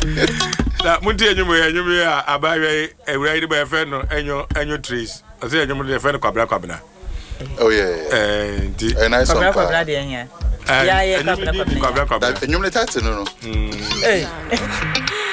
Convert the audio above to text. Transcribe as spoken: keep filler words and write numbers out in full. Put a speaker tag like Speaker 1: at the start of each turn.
Speaker 1: Na munti enyumu enyumu ya abaye ewura ide ba fe no enyo enyo trees. Ase enyumu de fe no kwabra kwabna.
Speaker 2: Oh yeah.
Speaker 1: Eh ndi.
Speaker 2: A nice one.
Speaker 3: Kwabra de enya. Yeah yeah kwabra kwabna.
Speaker 1: Kwabra kwabna.
Speaker 2: Enyumu le tate no no.
Speaker 3: Eh.